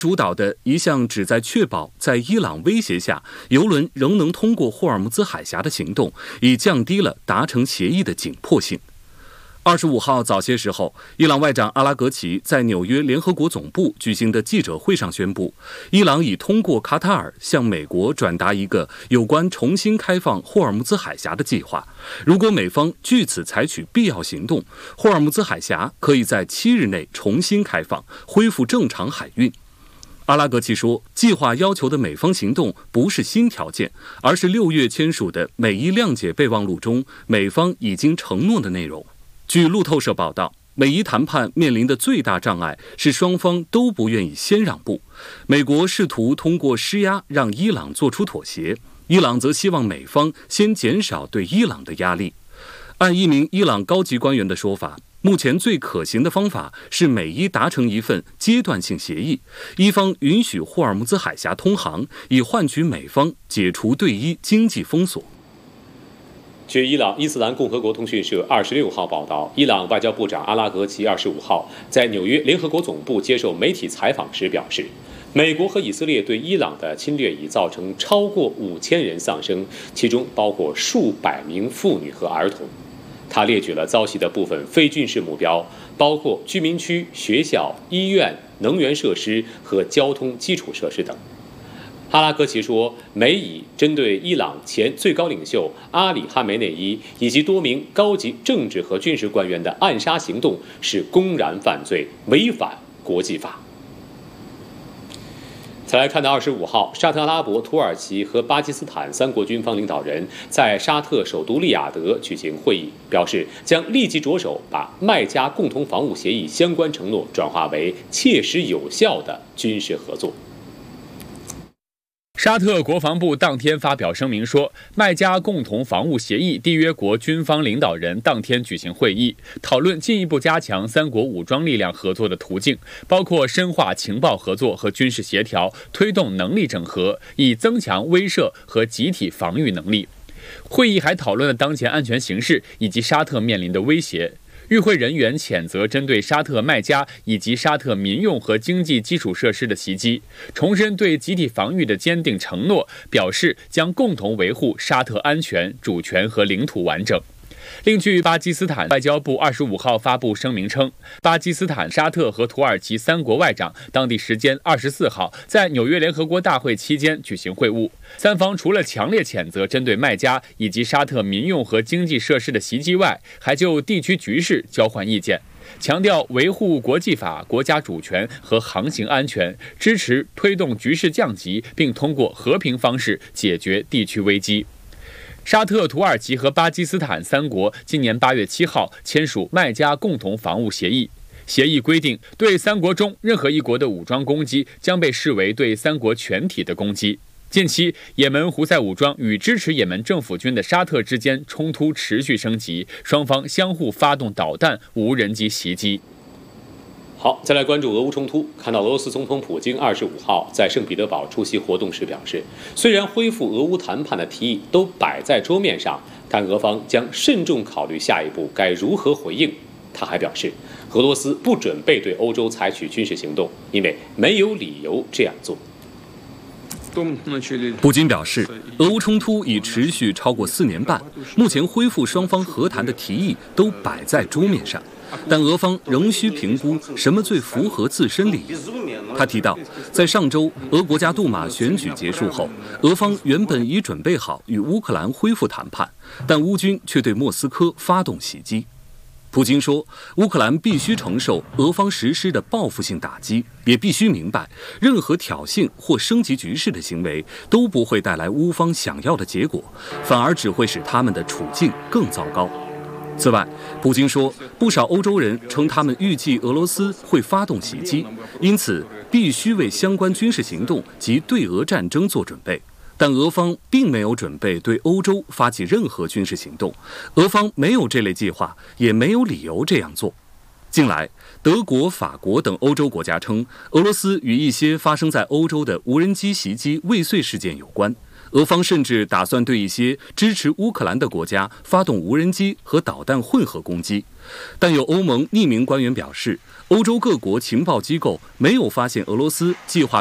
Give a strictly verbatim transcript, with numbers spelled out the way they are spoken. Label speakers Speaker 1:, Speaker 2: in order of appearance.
Speaker 1: 主导的一项旨在确保在伊朗威胁下，油轮仍能通过霍尔木兹海峡的行动，已降低了达成协议的紧迫性。二十五号早些时候，伊朗外长阿拉格齐在纽约联合国总部举行的记者会上宣布，伊朗已通过卡塔尔向美国转达一个有关重新开放霍尔木兹海峡的计划。如果美方据此采取必要行动，霍尔木兹海峡可以在七日内重新开放，恢复正常海运。阿拉格齐说，计划要求的美方行动不是新条件，而是六月签署的美伊谅解备忘录中美方已经承诺的内容。据路透社报道，美伊谈判面临的最大障碍是双方都不愿意先让步。美国试图通过施压让伊朗做出妥协，伊朗则希望美方先减少对伊朗的压力。按一名伊朗高级官员的说法，目前最可行的方法是美伊达成一份阶段性协议，伊方允许霍尔木兹海峡通航，以换取美方解除对伊经济封锁。
Speaker 2: 据伊朗伊斯兰共和国通讯社二十六号报道，伊朗外交部长阿拉格齐二十五号在纽约联合国总部接受媒体采访时表示，美国和以色列对伊朗的侵略已造成超过五千人丧生，其中包括数百名妇女和儿童。他列举了遭袭的部分非军事目标，包括居民区、学校、医院、能源设施和交通基础设施等。哈拉格齐说，美以针对伊朗前最高领袖阿里·哈梅内伊以及多名高级政治和军事官员的暗杀行动是公然犯罪，违反国际法。再来看到二十五号，沙特阿拉伯、土耳其和巴基斯坦三国军方领导人在沙特首都利雅得举行会议，表示将立即着手把麦加共同防务协议相关承诺转化为切实有效的军事合作。
Speaker 3: 沙特国防部当天发表声明说，麦加共同防务协议缔约国军方领导人当天举行会议，讨论进一步加强三国武装力量合作的途径，包括深化情报合作和军事协调，推动能力整合，以增强威慑和集体防御能力。会议还讨论了当前安全形势以及沙特面临的威胁。与会人员谴责针对沙特麦加以及沙特民用和经济基础设施的袭击，重申对集体防御的坚定承诺，表示将共同维护沙特安全、主权和领土完整。另据巴基斯坦外交部二十五号发布声明称，巴基斯坦、沙特和土耳其三国外长当地时间二十四号在纽约联合国大会期间举行会晤，三方除了强烈谴责针对麦加以及沙特民用和经济设施的袭击外，还就地区局势交换意见，强调维护国际法、国家主权和航行安全，支持推动局势降级，并通过和平方式解决地区危机。沙特、土耳其和巴基斯坦三国今年八月七号签署麦加共同防务协议。协议规定，对三国中任何一国的武装攻击将被视为对三国全体的攻击。近期，也门胡塞武装与支持也门政府军的沙特之间冲突持续升级，双方相互发动导弹、无人机袭击。
Speaker 2: 好，再来关注俄乌冲突。看到俄罗斯总统普京二十五号在圣彼得堡出席活动时表示，虽然恢复俄乌谈判的提议都摆在桌面上，但俄方将慎重考虑下一步该如何回应。他还表示，俄罗斯不准备对欧洲采取军事行动，因为没有理由这样做。
Speaker 1: 普京表示，俄乌冲突已持续超过四年半，目前恢复双方和谈的提议都摆在桌面上，但俄方仍需评估什么最符合自身利益。他提到，在上周俄国家杜马选举结束后，俄方原本已准备好与乌克兰恢复谈判，但乌军却对莫斯科发动袭击。普京说，乌克兰必须承受俄方实施的报复性打击，也必须明白，任何挑衅或升级局势的行为都不会带来乌方想要的结果，反而只会使他们的处境更糟糕。此外，普京说，不少欧洲人称他们预计俄罗斯会发动袭击，因此必须为相关军事行动及对俄战争做准备。但俄方并没有准备对欧洲发起任何军事行动，俄方没有这类计划，也没有理由这样做。近来，德国、法国等欧洲国家称，俄罗斯与一些发生在欧洲的无人机袭击未遂事件有关。俄方甚至打算对一些支持乌克兰的国家发动无人机和导弹混合攻击。但有欧盟匿名官员表示， 欧洲各国情报机构没有发现俄罗斯计划